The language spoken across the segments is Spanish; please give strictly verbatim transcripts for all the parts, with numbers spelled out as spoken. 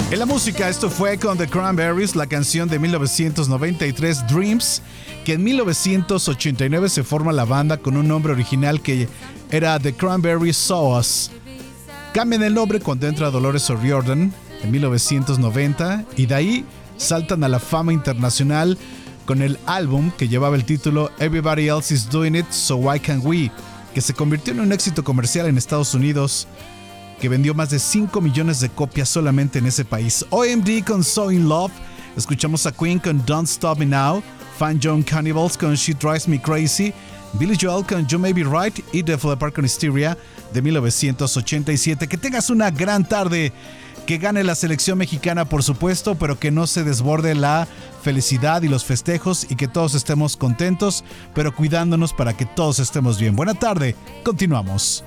En la música, esto fue con The Cranberries, la canción de mil novecientos noventa y tres Dreams, que en mil novecientos ochenta y nueve se forma la banda con un nombre original que era The Cranberries Saw Us. Cambian el nombre cuando entra Dolores O'Riordan en mil novecientos noventa y de ahí saltan a la fama internacional con el álbum que llevaba el título Everybody Else Is Doing It, So Why Can't We, que se convirtió en un éxito comercial en Estados Unidos, que vendió más de cinco millones de copias solamente en ese país. O M D con So In Love, escuchamos a Queen con Don't Stop Me Now, Fan John Cannibals con She Drives Me Crazy, Billy Joel con You May Be Right y Def Leppard con Hysteria de mil novecientos ochenta y siete. Que tengas una gran tarde, que gane la selección mexicana por supuesto, pero que no se desborde la felicidad y los festejos y que todos estemos contentos, pero cuidándonos para que todos estemos bien. Buena tarde, continuamos.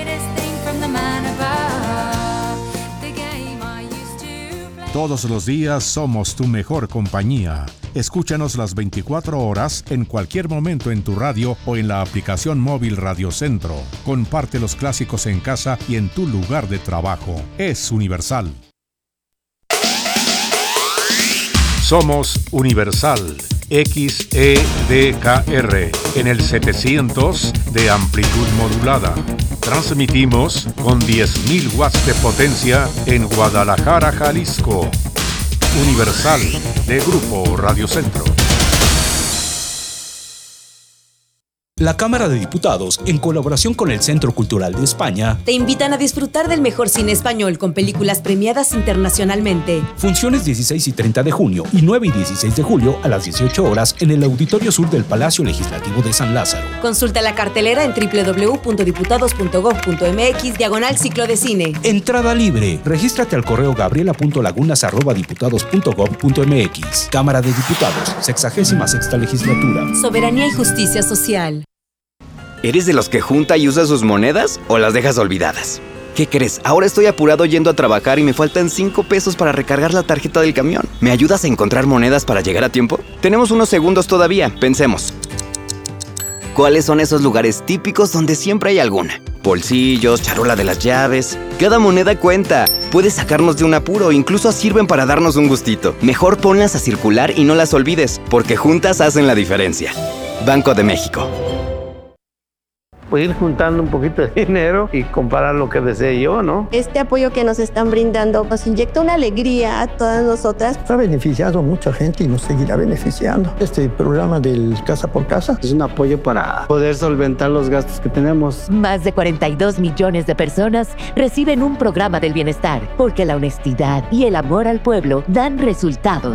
Todos los días somos tu mejor compañía. Escúchanos las veinticuatro horas en cualquier momento en tu radio o en la aplicación móvil Radio Centro. Comparte los clásicos en casa y en tu lugar de trabajo. Es Universal. Somos Universal. X E D K R en el setecientos de amplitud modulada. Transmitimos con diez mil watts de potencia en Guadalajara, Jalisco. Universal, de Grupo Radio Centro. La Cámara de Diputados, en colaboración con el Centro Cultural de España, te invitan a disfrutar del mejor cine español con películas premiadas internacionalmente. Funciones dieciséis y treinta de junio y nueve y dieciséis de julio a las dieciocho horas en el Auditorio Sur del Palacio Legislativo de San Lázaro. Consulta la cartelera en doble u doble u doble u punto diputados punto gob punto eme equis diagonal ciclo de cine. Entrada libre. Regístrate al correo gabriela punto lagunas arroba diputados punto gob punto eme equis. Cámara de Diputados, sexagésima sexta legislatura. Soberanía y justicia social. ¿Eres de los que junta y usa sus monedas o las dejas olvidadas? ¿Qué crees? Ahora estoy apurado yendo a trabajar y me faltan cinco pesos para recargar la tarjeta del camión. ¿Me ayudas a encontrar monedas para llegar a tiempo? Tenemos unos segundos todavía, pensemos. ¿Cuáles son esos lugares típicos donde siempre hay alguna? Bolsillos, charola de las llaves. Cada moneda cuenta. Puedes sacarnos de un apuro, incluso sirven para darnos un gustito. Mejor ponlas a circular y no las olvides, porque juntas hacen la diferencia. Banco de México. Pues ir juntando un poquito de dinero y comprar lo que desee yo, ¿no? Este apoyo que nos están brindando nos inyecta una alegría a todas nosotras. Ha beneficiado a mucha gente y nos seguirá beneficiando. Este programa del Casa por Casa es un apoyo para poder solventar los gastos que tenemos. Más de cuarenta y dos millones de personas reciben un programa del bienestar, porque la honestidad y el amor al pueblo dan resultados.